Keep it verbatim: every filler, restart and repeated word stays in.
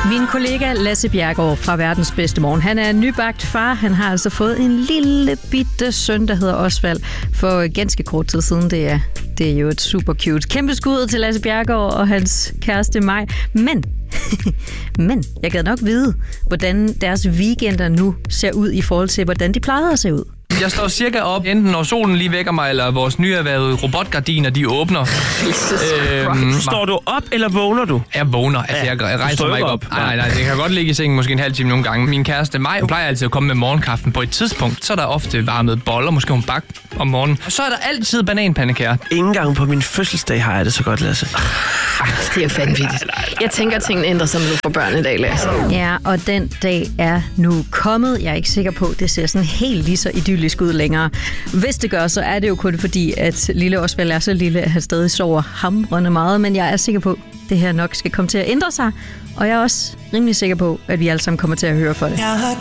Min kollega Lasse Bjerregaard fra Verdens Bedste Morgen, han er nybagt far. Han har altså fået en lille bitte søn, der hedder Osvald, for ganske kort tid siden. Det er, det er jo et super cute. Kæmpe skud til Lasse Bjerregaard og hans kæreste Maj. Men, men jeg gad nok vide, hvordan deres weekender nu ser ud i forhold til, hvordan de plejede at se ud. Jeg står cirka op, enten når solen lige vækker mig, eller vores nyerhvervede robotgardiner, de åbner. øhm, står du op, eller vågner du? Jeg vågner. Altså, jeg, jeg rejser mig ikke op. Nej, nej, nej. Jeg kan godt ligge i sengen måske en halv time nogle gange. Min kæreste Maj, hun plejer altid at komme med morgenkaffen på et tidspunkt. Så er der ofte varmet boller, måske hun bagt om morgenen. Og så er der altid bananpandekager. Ingen gang på min fødselsdag har jeg det så godt, Lasse. Det er vanvittigt. Jeg tænker, at tingene ændrer sig, når du får børn i dag, Lasse. Ja, og den dag er nu kommet. Jeg er ikke sikker på, at det ser sådan helt lige så idyllisk ud længere. Hvis det gør, så er det jo kun fordi, at lille Osvald er så lille, at han stadig sover hamrende meget. Men jeg er sikker på, at det her nok skal komme til at ændre sig. Og jeg er også rimelig sikker på, at vi alle sammen kommer til at høre for det. Jeg har